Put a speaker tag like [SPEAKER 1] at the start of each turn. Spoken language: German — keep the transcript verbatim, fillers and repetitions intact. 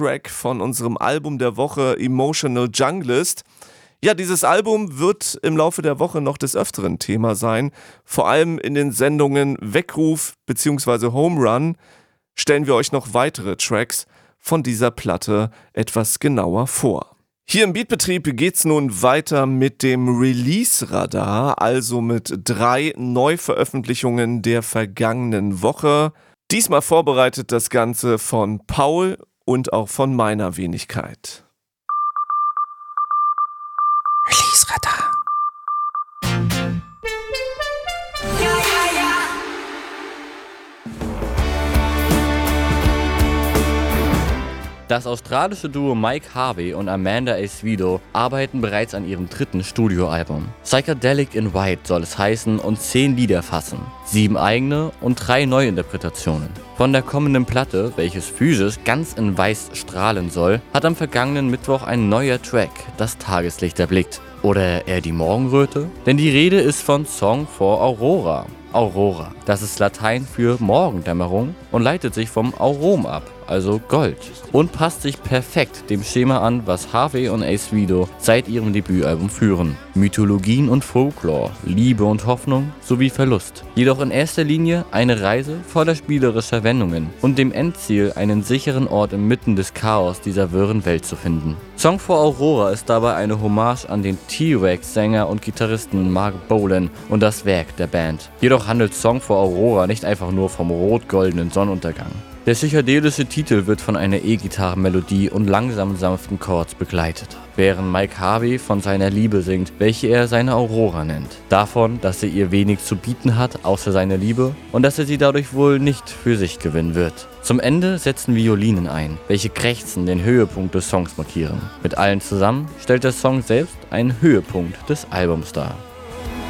[SPEAKER 1] Track von unserem Album der Woche Emotional Junglist. Ja, dieses Album wird im Laufe der Woche noch des Öfteren Thema sein. Vor allem in den Sendungen Weckruf bzw. Home Run stellen wir euch noch weitere Tracks von dieser Platte etwas genauer vor. Hier im Beatbetrieb geht's nun weiter mit dem Release-Radar, also mit drei Neuveröffentlichungen der vergangenen Woche. Diesmal vorbereitet das Ganze von Paul und auch von meiner Wenigkeit.
[SPEAKER 2] Release-Radar. Das australische Duo Mike Harvey und Amanda Acevedo arbeiten bereits an ihrem dritten Studioalbum. Psychedelic in White soll es heißen und zehn Lieder fassen, sieben eigene und drei Neuinterpretationen. Von der kommenden Platte, welches physisch ganz in Weiß strahlen soll, hat am vergangenen Mittwoch ein neuer Track das Tageslicht erblickt. Oder eher die Morgenröte? Denn die Rede ist von Song for Aurora. Aurora, das ist Latein für Morgendämmerung und leitet sich vom Aurum ab, also Gold, und passt sich perfekt dem Schema an, was Harvey und Acevedo seit ihrem Debütalbum führen. Mythologien und Folklore, Liebe und Hoffnung sowie Verlust. Jedoch in erster Linie eine Reise voller spielerischer Wendungen und dem Endziel, einen sicheren Ort inmitten des Chaos dieser wirren Welt zu finden. Song for Aurora ist dabei eine Hommage an den T-Rex-Sänger und Gitarristen Mark Bolan und das Werk der Band. Jedoch handelt Song for Aurora nicht einfach nur vom rot-goldenen Sonnenuntergang. Der psychedelische Titel wird von einer E-Gitarrenmelodie und langsamen sanften Chords begleitet, während Mike Harvey von seiner Liebe singt, welche er seine Aurora nennt. Davon, dass er ihr wenig zu bieten hat, außer seine Liebe, und dass er sie dadurch wohl nicht für sich gewinnen wird. Zum Ende setzen Violinen ein, welche krächzen den Höhepunkt des Songs markieren. Mit allen zusammen stellt der Song selbst einen Höhepunkt des Albums dar.